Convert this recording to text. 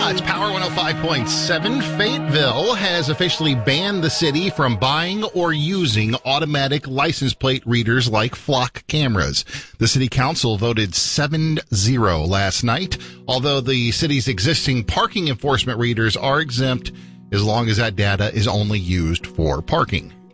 It's Power 105.7. Fayetteville has officially banned the city from buying or using automatic license plate readers like Flock cameras. The city council voted 7-0 last night, although the city's existing parking enforcement readers are exempt as long as that data is only used for parking.